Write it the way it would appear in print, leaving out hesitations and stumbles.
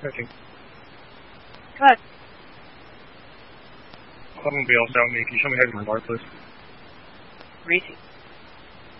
Checking. Go ahead. Automobile, 7 me. Can you show me how to my bar, please? Greasy.